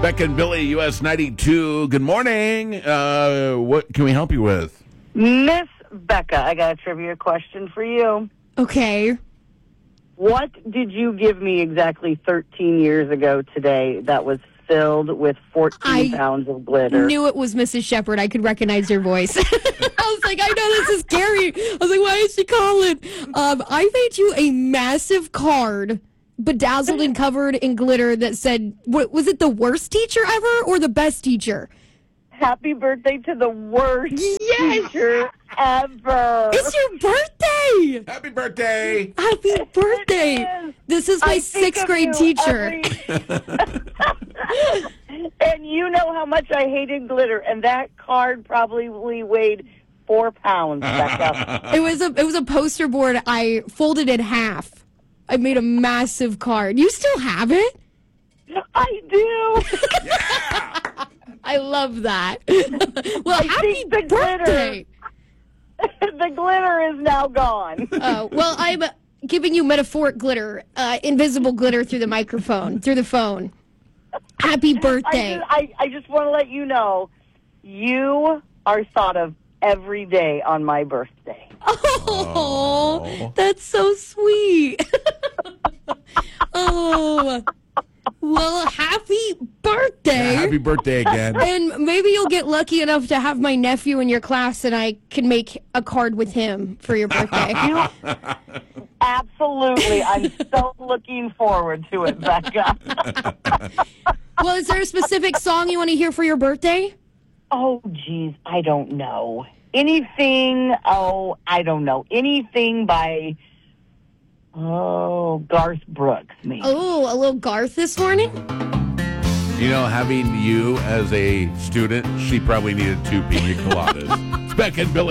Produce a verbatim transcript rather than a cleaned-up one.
Becca and Billy, U S ninety-two. Good morning. Uh, what can we help you with? Miss Becca, I got a trivia question for you. Okay. What did you give me exactly thirteen years ago today that was filled with fourteen I pounds of glitter? Knew it was Missus Shepard. I could recognize your voice. I was like, I know this is scary. I was like, why is she calling? Um, I made you a massive card, bedazzled and covered in glitter that said, what, was it the worst teacher ever or the best teacher? Happy birthday to the worst Yes! teacher ever. It's your birthday! Happy birthday. Happy birthday! It is. This is my I think sixth of grade you teacher. every- And you know how much I hated glitter, and that card probably weighed four pounds. Becca. It was a it was a poster board I folded in half. I made a massive card. You still have it? I do. Yeah. I love that. Well, I happy think the glitter- birthday. The glitter is now gone. Oh, well, I'm giving you metaphoric glitter, uh, invisible glitter through the microphone, through the phone. Happy I birthday. just, I, I just want to let you know, you are thought of every day on my birthday. Oh, that's so sweet. Oh, well, happy birthday. Happy birthday again. And maybe you'll get lucky enough to have my nephew in your class and I can make a card with him for your birthday. Absolutely. I'm so looking forward to it, Becca. Well, is there a specific song you want to hear for your birthday? Oh, geez, I don't know. Anything, oh, I don't know. Anything by, oh, Garth Brooks, maybe. Oh, a little Garth this morning? You know, having you as a student, she probably needed two pina coladas. It's Becca and Billy.